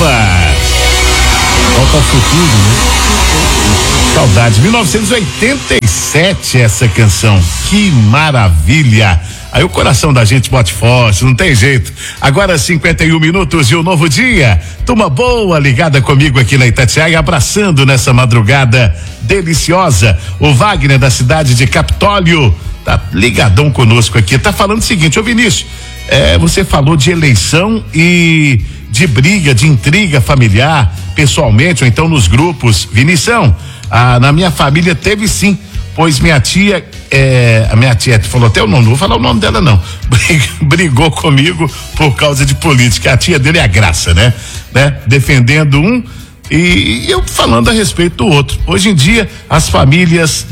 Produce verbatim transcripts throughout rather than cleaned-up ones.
Volta ao futuro, né? Saudade. mil novecentos e oitenta e sete essa canção. Que maravilha. Aí o coração da gente bate forte, não tem jeito. Agora cinquenta e um minutos e um novo dia. Turma boa ligada comigo aqui na Itatiaia, abraçando nessa madrugada deliciosa. O Wagner da cidade de Capitólio tá ligadão conosco aqui. Tá falando o seguinte, ô Vinícius, é, você falou de eleição e de briga, de intriga familiar, pessoalmente ou então nos grupos. Vinição, ah, na minha família teve sim, pois minha tia, é, a minha tia falou até o nome, não vou falar o nome dela não, brigou comigo por causa de política. A tia dele é a Graça, né? né? Defendendo um e, e eu falando a respeito do outro. Hoje em dia, as famílias,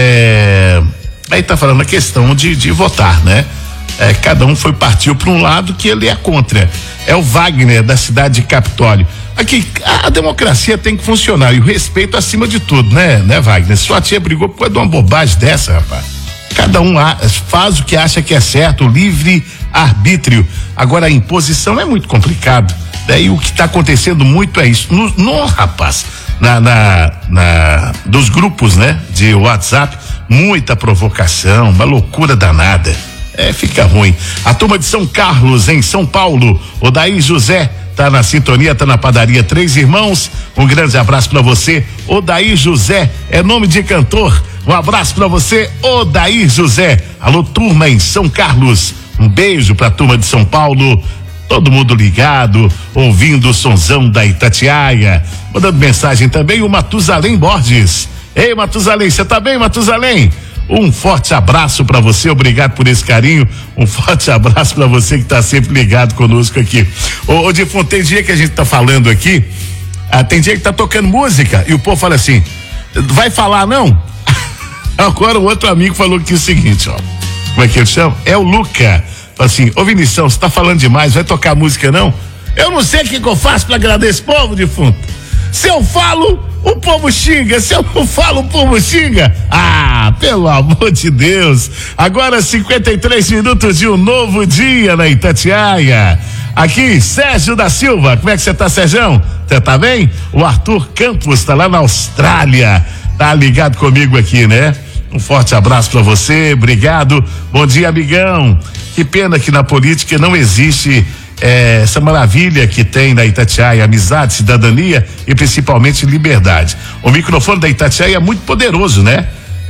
é, aí tá falando a questão de, de votar, né? É, cada um foi partiu para um lado que ele é contra. É o Wagner da cidade de Capitólio. Aqui, a, a democracia tem que funcionar e o respeito acima de tudo, né, né, Wagner? Sua tia brigou por causa de uma bobagem dessa, rapaz. Cada um a, faz o que acha que é certo, livre arbítrio. Agora a imposição é muito complicado. Daí o que está acontecendo muito é isso. No, no rapaz, na, na, na, dos grupos, né, de WhatsApp, muita provocação, uma loucura danada. É, fica ruim. A turma de São Carlos, em São Paulo, Odair José tá na sintonia, tá na padaria Três Irmãos. Um grande abraço pra você, Odair José, é nome de cantor. Um abraço pra você, Odair José. Alô, turma em São Carlos. Um beijo pra turma de São Paulo. Todo mundo ligado, ouvindo o sonzão da Itatiaia. Mandando mensagem também o Matusalém Borges. Ei, Matusalém, você tá bem, Matusalém? Um forte abraço para você, obrigado por esse carinho. Um forte abraço para você que tá sempre ligado conosco aqui. Ô, ô Difunto, tem dia que a gente tá falando aqui, ah, tem dia que tá tocando música e o povo fala assim: vai falar não? Agora o outro amigo falou aqui o seguinte, ó. Como é que ele chama? É o Luca. Fala assim: ô Vinição, você tá falando demais, vai tocar música não? Eu não sei o que, que eu faço para agradar esse povo, Difunto. Se eu falo, o povo xinga. Se eu não falo, o povo xinga. Ah, pelo amor de Deus. Agora cinquenta e três minutos de um novo dia na Itatiaia. Aqui, Sérgio da Silva. Como é que você tá, Sérgio? Você tá bem? O Arthur Campos tá lá na Austrália. Tá ligado comigo aqui, né? Um forte abraço pra você. Obrigado. Bom dia, amigão. Que pena que na política não existe É, essa maravilha que tem na Itatiaia, amizade, cidadania e principalmente liberdade. O microfone da Itatiaia é muito poderoso, né?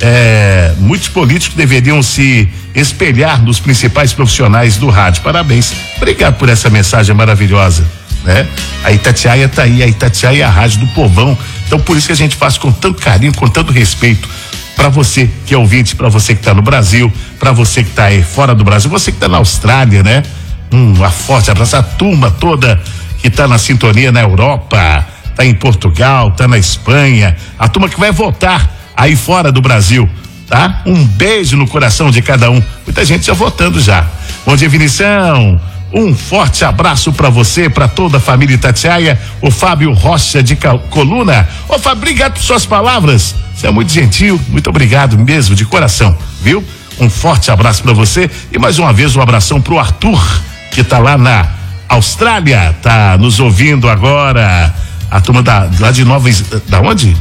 É, muitos políticos deveriam se espelhar nos principais profissionais do rádio. Parabéns, obrigado por essa mensagem maravilhosa, né? A Itatiaia tá aí, a Itatiaia é a rádio do povão, então por isso que a gente faz com tanto carinho, com tanto respeito para você que é ouvinte, para você que tá no Brasil, para você que tá aí fora do Brasil, você que tá na Austrália, né? Um forte abraço, a turma toda que tá na sintonia na Europa, tá em Portugal, tá na Espanha, a turma que vai votar aí fora do Brasil, tá? Um beijo no coração de cada um. Muita gente já votando já. Bom dia, Vinição. Um forte abraço para você, para toda a família Itatiaia. O Fábio Rocha de Coluna. Ô Fábio, obrigado por suas palavras. Você é muito gentil, muito obrigado mesmo, de coração, viu? Um forte abraço para você e mais uma vez um abração pro Arthur, que tá lá na Austrália, tá nos ouvindo agora. A turma da, lá de Nova, da onde?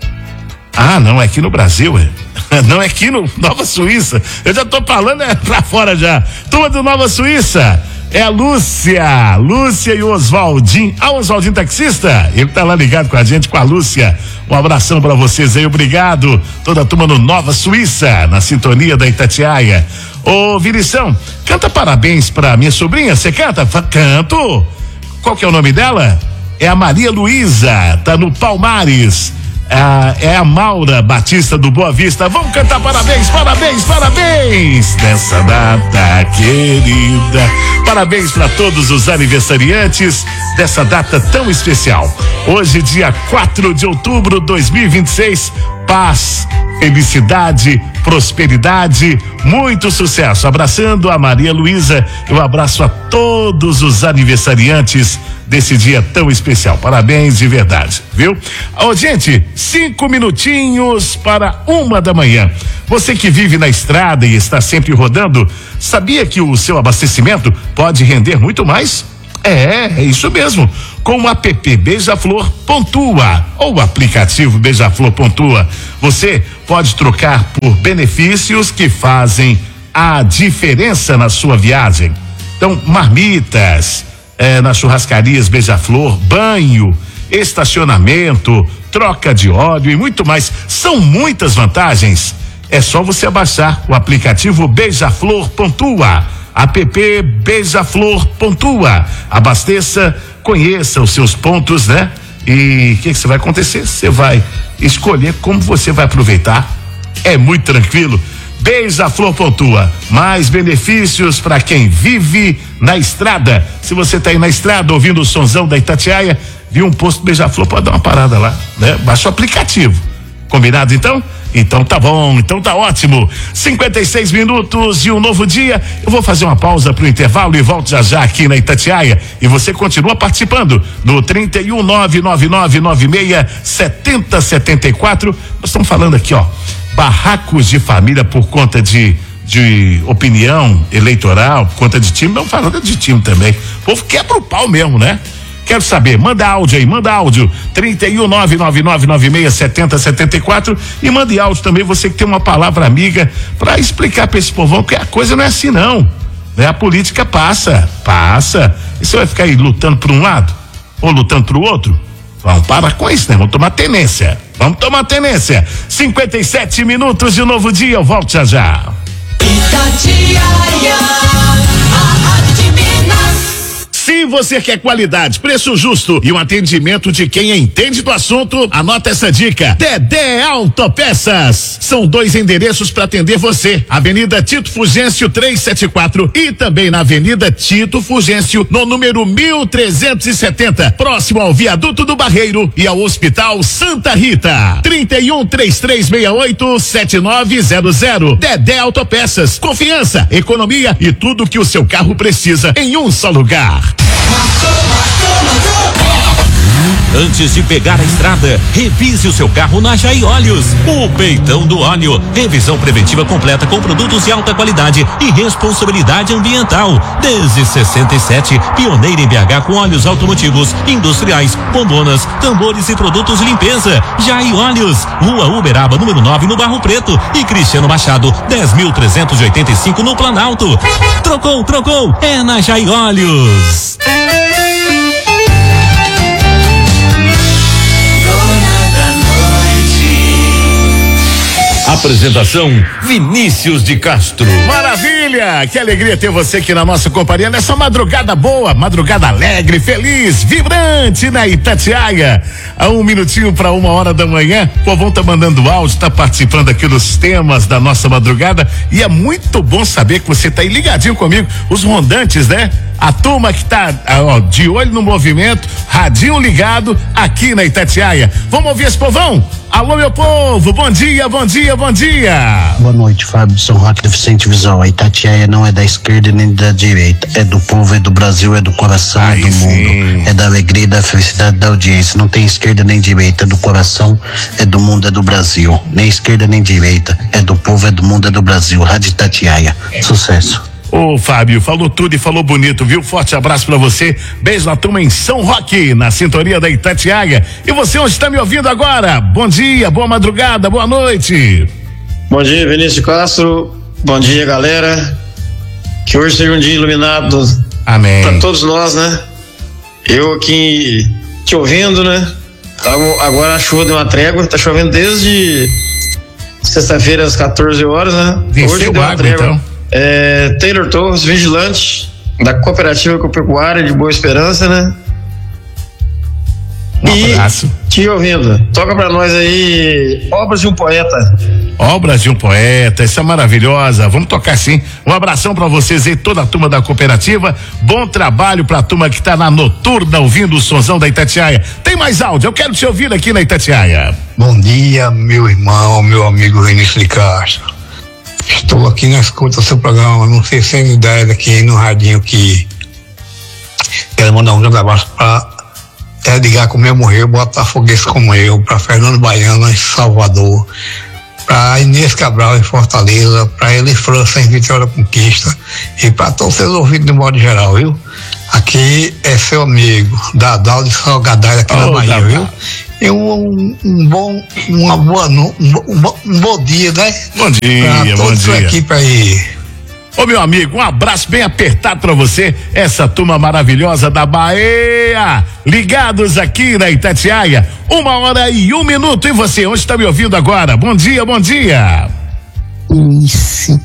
Ah, não, é aqui no Brasil, é. Não, é aqui no Nova Suíça. Eu já tô falando é pra fora já. Turma do Nova Suíça, é a Lúcia, Lúcia e o Oswaldinho. Ah, o Oswaldinho taxista, ele tá lá ligado com a gente, com a Lúcia. Um abração pra vocês aí, obrigado. Toda a turma no Nova Suíça, na sintonia da Itatiaia. Ô, Vinição, canta parabéns pra minha sobrinha, você canta? Canto. Qual que é o nome dela? É a Maria Luísa, tá no Palmares. Ah, é a Maura Batista do Boa Vista. Vamos cantar parabéns, parabéns, parabéns nessa data querida. Parabéns para todos os aniversariantes dessa data tão especial. Hoje, dia quatro de outubro de dois mil e vinte e seis. Paz, felicidade, prosperidade, muito sucesso. Abraçando a Maria Luísa, eu abraço a todos os aniversariantes desse dia tão especial. Parabéns de verdade, viu? Ô, gente, cinco minutinhos para uma da manhã. Você que vive na estrada e está sempre rodando, sabia que o seu abastecimento pode render muito mais? É, é isso mesmo. Com o app Beija-Flor Pontua ou o aplicativo Beija-Flor Pontua, você pode trocar por benefícios que fazem a diferença na sua viagem. Então, marmitas, é, nas churrascarias Beija-Flor, banho, estacionamento, troca de óleo e muito mais. São muitas vantagens. É só você baixar o aplicativo Beija-Flor Pontua. App Beija-Flor Pontua. Abasteça, conheça os seus pontos, né? E o que que você vai acontecer? Você vai escolher como você vai aproveitar. É muito tranquilo. Beija-Flor Pontua. Mais benefícios para quem vive na estrada. Se você tá aí na estrada ouvindo o sonzão da Itatiaia, viu um posto Beija-Flor, pode dar uma parada lá, né? Baixa o aplicativo. Combinado então? Então tá bom, então tá ótimo. cinquenta e seis minutos e um novo dia. Eu vou fazer uma pausa pro intervalo e volto já já aqui na Itatiaia. E você continua participando no trinta e um, nove nove nove nove seis, setenta setenta e quatro. Nós estamos falando aqui, ó, barracos de família por conta de de opinião eleitoral, por conta de time, não falando de time também. O povo quebra o pau mesmo, né? Quero saber, manda áudio aí, manda áudio, trinta e um, nove nove nove nove seis, setenta setenta e quatro, e mande áudio também, você que tem uma palavra amiga para explicar para esse povão que a coisa não é assim não, né? A política passa, passa, e você vai ficar aí lutando por um lado, ou lutando pro outro? Vamos parar com isso, né? Vamos tomar tenência, vamos tomar tenência. cinquenta e sete minutos de um novo dia, eu volto já já. Itatiaia, a rádio de Minas. Se você quer qualidade, preço justo e um atendimento de quem entende do assunto, anota essa dica. Dedé Autopeças. São dois endereços para atender você. Avenida Tito Fugêncio trezentos e setenta e quatro e também na Avenida Tito Fugêncio, no número mil trezentos e setenta, próximo ao Viaduto do Barreiro e ao Hospital Santa Rita. trinta e um, trinta e três sessenta e oito, setenta e nove zero zero. Dedé Autopeças. Confiança, economia e tudo que o seu carro precisa em um só lugar. Antes de pegar a estrada, revise o seu carro na Jai Óleos. O peitão do óleo. Revisão preventiva completa com produtos de alta qualidade e responsabilidade ambiental. Desde sessenta e sete, pioneira em B H com óleos automotivos, industriais, bombonas, tambores e produtos de limpeza. Jai Óleos, Rua Uberaba, número nove, no Barro Preto, e Cristiano Machado, dez mil trezentos e oitenta e cinco, no Planalto. Trocou, trocou, é na Jai Óleos. Apresentação Vinícius de Castro. Maravilha! Que alegria ter você aqui na nossa companhia nessa madrugada boa, madrugada alegre, feliz, vibrante na Itatiaia. A um minutinho para uma hora da manhã, o povão tá mandando áudio, tá participando aqui dos temas da nossa madrugada e é muito bom saber que você tá aí ligadinho comigo, os rondantes, né? A turma que tá ó, de olho no movimento, radinho ligado aqui na Itatiaia. Vamos ouvir esse povão? Alô, meu povo, bom dia, bom dia, bom dia. Boa noite, Fábio de São Roque, deficiente visual. A Itatiaia não é da esquerda nem da direita, é do povo, é do Brasil, é do coração, Aí é do sim. mundo, é da alegria e da felicidade da audiência. Não tem esquerda nem direita, é do coração, é do mundo, é do Brasil. Nem esquerda nem direita, é do povo, é do mundo, é do Brasil. Rádio Itatiaia, sucesso. Ô, Fábio, falou tudo e falou bonito, viu? Forte abraço pra você. Beijo na turma em São Roque, na sintonia da Itatiaia. E você onde está me ouvindo agora? Bom dia, boa madrugada, boa noite. Bom dia, Vinícius Castro. Bom dia, galera. Que hoje seja um dia iluminado. Amém. Pra todos nós, né? Eu aqui te ouvindo, né? Agora a chuva deu uma trégua, tá chovendo desde sexta-feira às quatorze horas, né? Venceu hoje deu uma água, trégua. então. É, Taylor Torres, vigilante da Cooperativa Agropecuária de Boa Esperança, né? Um e abraço. Te ouvindo, toca pra nós aí Obras de um Poeta. Obras de um Poeta, essa é maravilhosa, vamos tocar sim. Um abração pra vocês aí, toda a turma da cooperativa, bom trabalho pra turma que tá na noturna ouvindo o sonzão da Itatiaia. Tem mais áudio, eu quero te ouvir aqui na Itatiaia. Bom dia, meu irmão, meu amigo Vinícius de Castro. Estou aqui na escuta do seu programa, não sei se é ideia aqui no radinho que quero mandar um grande abraço para é, ligar com o meu morreu, botafoguense como eu, para Fernando Baiano em Salvador, para Inês Cabral em Fortaleza, para Eli França em Vitória Conquista e para todos os ouvidos de modo geral, viu? Aqui é seu amigo, Dadal de Salgadalho, aqui na Ô, Bahia, Dadal. viu? E um, um bom, uma boa, no- um, bo- um, bo- um bom dia, né? Bom dia, Pra bom toda sua dia. equipe aí. Ô meu amigo, um abraço bem apertado pra você, essa turma maravilhosa da Bahia, ligados aqui na Itatiaia, uma hora e um minuto, e você, onde está me ouvindo agora? Bom dia, bom dia. Isso.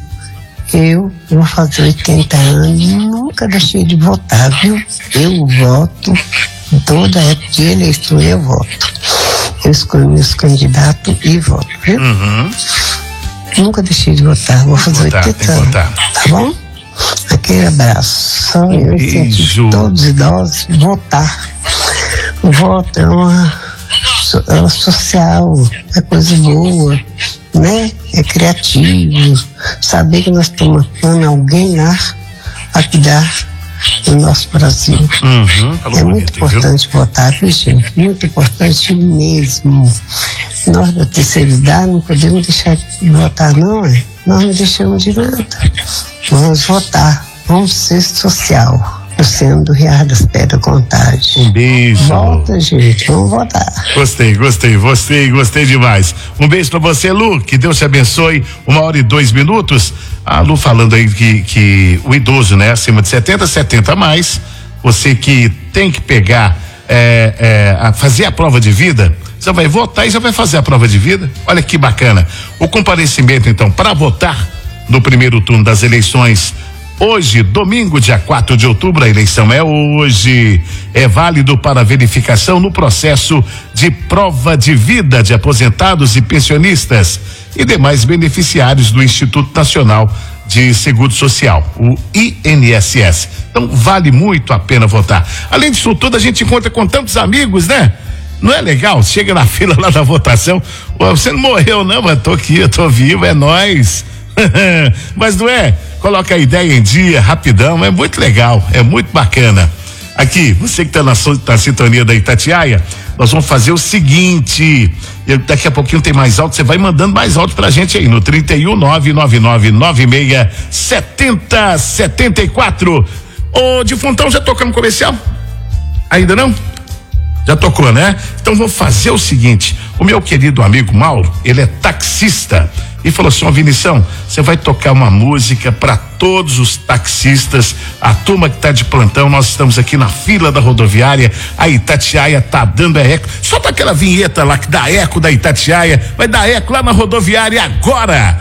Eu vou fazer oitenta anos, nunca deixei de votar, viu? Eu voto, em toda época de eleição eu voto. Eu escolho meus candidatos e voto, viu? Uhum. Nunca deixei de votar, vou fazer votar, tem que oitenta anos. votar. Tá bom? Aquele abraço. Só eu beijo. incentivo todos os idosos a votar. O voto é uma, so- é uma social, é coisa boa, né? É criativo. Saber que nós estamos matando alguém lá para cuidar do nosso Brasil. Uhum. Falou É bonito, muito viu? importante votar, viu, gente? Muito importante mesmo. Nós da terceira idade não podemos deixar de votar, não, é? Nós não deixamos de nada. Vamos votar. Vamos ser social. Luciano do Riar das Pedras Contagem. Um beijo. Volta, gente. Vamos votar. Gostei, gostei, gostei, gostei demais. Um beijo pra você, Lu, que Deus te abençoe. Uma hora e dois minutos. A Lu falando aí que, que o idoso, né, acima de setenta, setenta a mais, você que tem que pegar, é, é, a fazer a prova de vida, você vai votar e já vai fazer a prova de vida. Olha que bacana. O comparecimento, então, para votar no primeiro turno das eleições. Hoje, domingo, dia quatro de outubro, a eleição é hoje. É válido para verificação no processo de prova de vida de aposentados e pensionistas e demais beneficiários do Instituto Nacional de Seguro Social, o I N S S. Então, vale muito a pena votar. Além disso tudo, a gente encontra com tantos amigos, né? Não é legal? Chega na fila lá da votação, "Ué, você não morreu não, mas tô aqui, eu tô vivo, é nóis." Mas não é? Coloca a ideia em dia, rapidão, é muito legal, é muito bacana. Aqui, você que está na, so- na sintonia da Itatiaia, nós vamos fazer o seguinte, eu, daqui a pouquinho tem mais alto, você vai mandando mais alto pra gente aí, no trinta e um, nove nove nove nove seis, setenta, setenta e quatro. Ô, Difuntão, já tocando comercial? Ainda não? Já tocou, né? Então vou fazer o seguinte, o meu querido amigo Mauro, ele é taxista e falou assim, ó, Vinição, você vai tocar uma música para todos os taxistas, a turma que tá de plantão, nós estamos aqui na fila da rodoviária, a Itatiaia tá dando eco, solta aquela vinheta lá que dá eco da Itatiaia, vai dar eco lá na rodoviária agora.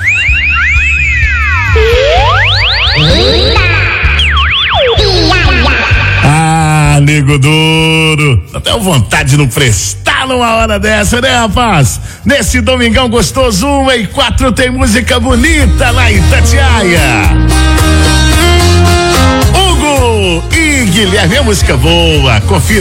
Ah, nego duro, até vontade de não prestar numa hora dessa, né, rapaz? Nesse domingão gostoso, uma e quatro tem música bonita lá em Itatiaia. Hugo e Guilherme, é música boa, confira.